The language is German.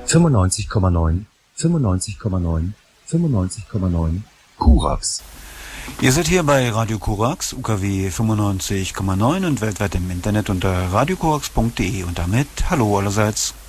95,9, 95,9, 95,9. Korax. Ihr seid hier bei Radio Korax, UKW 95,9 und weltweit im Internet unter radiokorax.de und damit hallo allerseits.